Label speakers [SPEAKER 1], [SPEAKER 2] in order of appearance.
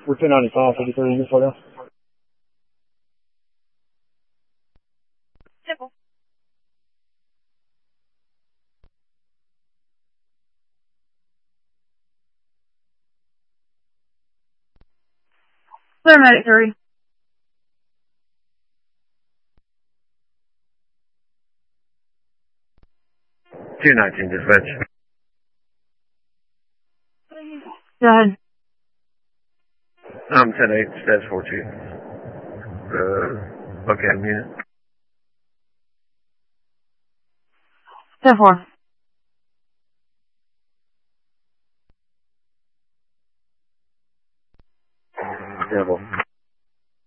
[SPEAKER 1] We're 1095, 53, you for now.
[SPEAKER 2] Simple. Clear medic 3.
[SPEAKER 3] 219 dispatch.
[SPEAKER 2] Go ahead.
[SPEAKER 3] 10-8, stats 42. Okay, unit.
[SPEAKER 2] 10-4.
[SPEAKER 3] Devil.